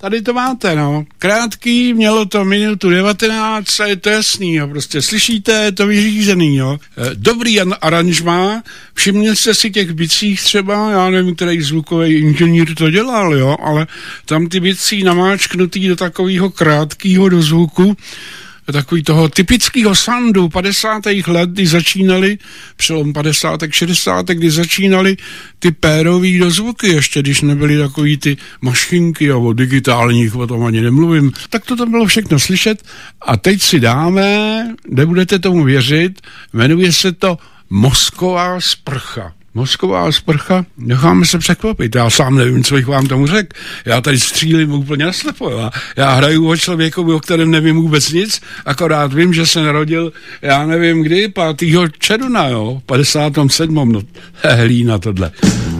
tady to máte, no. Krátký, mělo to minutu 19 a je to jasný, jo. Prostě slyšíte, je to vyřízený, jo. Dobrý aranžmá, všimněte jste si těch bicích třeba, já nevím, který zvukový inženýr to dělal, jo, ale tam ty bicí namáčknutý do takového krátkého dozvuku, takový toho typického soundu 50. let, kdy začínali, přelom 50. 60. kdy začínali ty pérový dozvuky, ještě když nebyly takový ty mašinky, o digitálních, o tom ani nemluvím, tak to tam bylo všechno slyšet a teď si dáme, nebudete tomu věřit, jmenuje se to Mozková sprcha. Mozková sprcha, necháme se překvapit, já sám nevím, co bych vám tomu řekl, já tady střílím úplně naslepo, já hraju o člověku, o kterém nevím vůbec nic, akorát vím, že se narodil, já nevím kdy, 5. června, jo, 57. no, hlína tohle.